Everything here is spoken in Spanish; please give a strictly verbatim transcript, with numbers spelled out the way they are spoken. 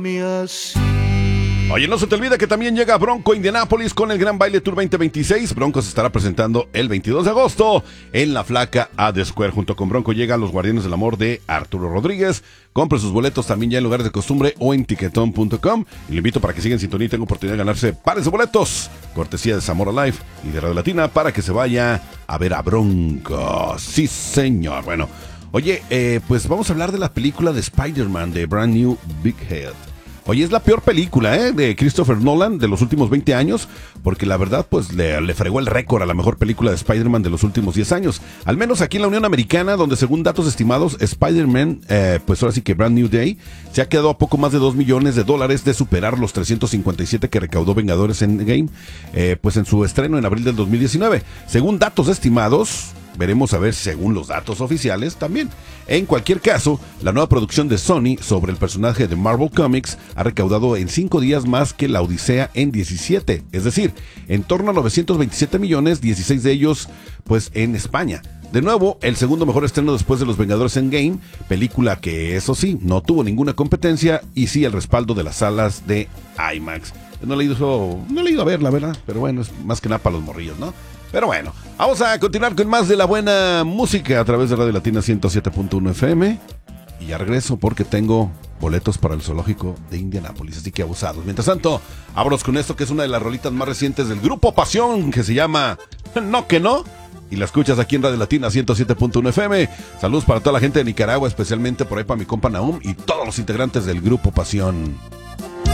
Oye, no se te olvide que también llega Bronco Indianápolis con el Gran Baile Tour veinte veintiséis. Bronco se estará presentando el veintidós de agosto en la Flaca A D Square. Junto con Bronco llegan los Guardianes del Amor de Arturo Rodríguez. Compre sus boletos también ya en lugares de costumbre o en tiquetón punto com. Y le invito para que siga en sintonía y tenga oportunidad de ganarse pares de boletos. Cortesía de Zamora Live y de Radio Latina para que se vaya a ver a Bronco. Sí, señor. Bueno, oye, eh, pues vamos a hablar de la película de Spider-Man de Brand New Big Head. Oye, es la peor película ¿eh? de Christopher Nolan de los últimos veinte años, porque la verdad pues le, le fregó el récord a la mejor película de Spider-Man de los últimos diez años. Al menos aquí en la Unión Americana, donde según datos estimados, Spider-Man, eh, pues ahora sí que Brand New Day, se ha quedado a poco más de dos millones de dólares de superar los trescientos cincuenta y siete que recaudó Vengadores Endgame, eh, pues en su estreno en abril del dos mil diecinueve. Según datos estimados, veremos a ver según los datos oficiales también. En cualquier caso, la nueva producción de Sony sobre el personaje de Marvel Comics ha recaudado en cinco días más que la Odisea en diecisiete, es decir, en torno a novecientos veintisiete millones, dieciséis de ellos pues en España. De nuevo, el segundo mejor estreno después de Los Vengadores Endgame, película que eso sí, no tuvo ninguna competencia y sí el respaldo de las salas de IMAX. No le he ido, no le he ido a ver, la verdad, pero bueno, es más que nada para los morrillos, ¿no? Pero bueno, vamos a continuar con más de la buena música a través de Radio Latina ciento siete punto uno F M. Y ya regreso porque tengo boletos para el zoológico de Indianápolis, así que abusados. Mientras tanto, abros con esto que es una de las rolitas más recientes del Grupo Pasión, que se llama No Que No. Y la escuchas aquí en Radio Latina ciento siete punto uno F M. Saludos para toda la gente de Nicaragua, especialmente por ahí para mi compa Nahum y todos los integrantes del Grupo Pasión.